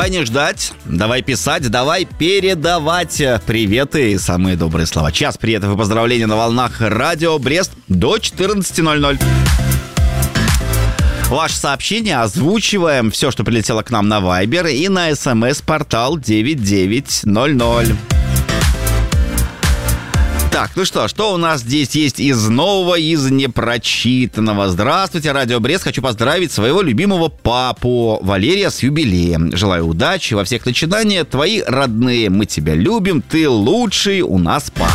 Давай не ждать, давай писать, давай передавать приветы и самые добрые слова. Час приветов и поздравления на волнах Радио Брест до 14:00. Ваше сообщение озвучиваем, все, что прилетело к нам на Viber и на СМС-портал 9900. Так, ну что у нас здесь есть из нового, из непрочитанного? Здравствуйте, Радио Брест. Хочу поздравить своего любимого папу Валерия с юбилеем. Желаю удачи во всех начинаниях. Твои родные, мы тебя любим. Ты лучший у нас папа.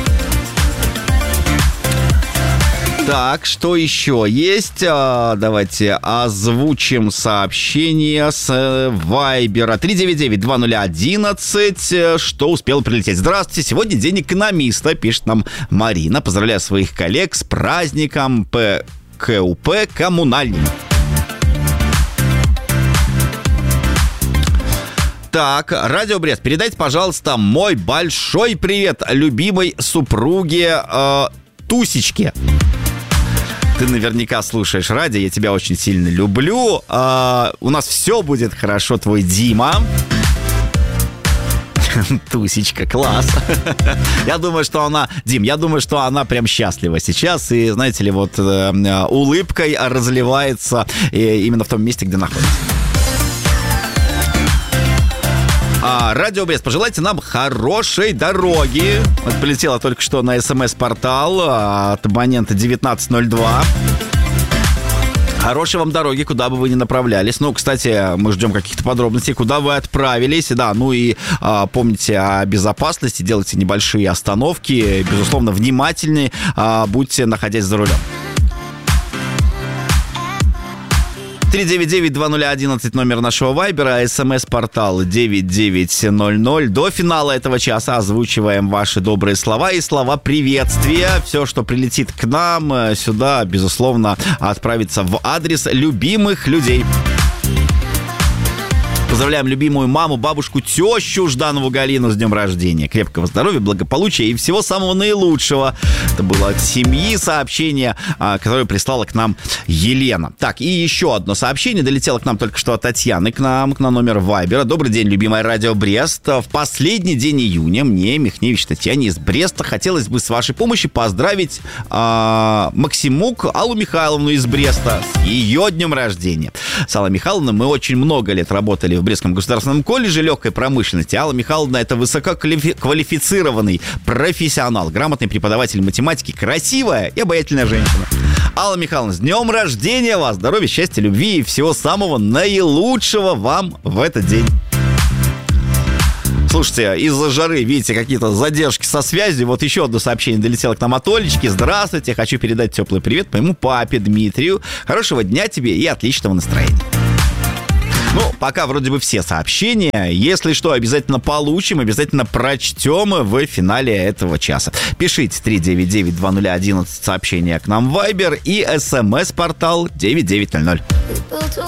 Так, что еще есть? Давайте озвучим сообщение с Вайбера. 399-2011. Что успел прилететь? Здравствуйте, сегодня день экономиста, пишет нам Марина. Поздравляю своих коллег с праздником ПКУП «Коммунальный». Так, Радио Брест, передайте, пожалуйста, мой большой привет любимой супруге Тусечке. Ты наверняка слушаешь радио, я тебя очень сильно люблю. У нас все будет хорошо, твой Дима. Тусечка, класс. Я думаю, что она прям счастлива сейчас. И, знаете ли, вот улыбкой разливается именно в том месте, где находится. Радио Брест, пожелайте нам хорошей дороги. Вот прилетело только что на СМС-портал от абонента 1902. Хорошей вам дороги, куда бы вы ни направлялись. Ну, кстати, мы ждем каких-то подробностей, куда вы отправились. Да, ну и помните о безопасности, делайте небольшие остановки. Безусловно, внимательнее будьте, находясь за рулем. 399-2011 номер нашего вайбера, СМС-портал 9900. До финала этого часа озвучиваем ваши добрые слова и слова приветствия. Все, что прилетит к нам сюда, безусловно, отправится в адрес любимых людей. Поздравляем любимую маму, бабушку, тещу Жданову Галину с днем рождения. Крепкого здоровья, благополучия и всего самого наилучшего. Это было от семьи сообщение, которое прислала к нам Елена. Так, и еще одно сообщение долетело к нам только что от Татьяны, к нам на номер Вайбера. Добрый день, любимая Радио Брест. В последний день июня мне, Михневич Татьяне из Бреста, хотелось бы с вашей помощью поздравить Максимук Аллу Михайловну из Бреста с ее днем рождения. С Аллой Михайловной мы очень много лет работали в Брестском государственном колледже легкой промышленности. Алла Михайловна — это высококвалифицированный профессионал, грамотный преподаватель математики, красивая и обаятельная женщина. Алла Михайловна, с днем рождения вас! Здоровья, счастья, любви и всего самого наилучшего вам в этот день. Слушайте, из-за жары, видите, какие-то задержки со связью. Вот еще одно сообщение долетело к нам от Олечки. Здравствуйте, хочу передать теплый привет моему папе Дмитрию. Хорошего дня тебе и отличного настроения. Ну, пока вроде бы все сообщения. Если что, обязательно получим, обязательно прочтем в финале этого часа. Пишите 399-2011 сообщения к нам в Viber и СМС-портал 9900.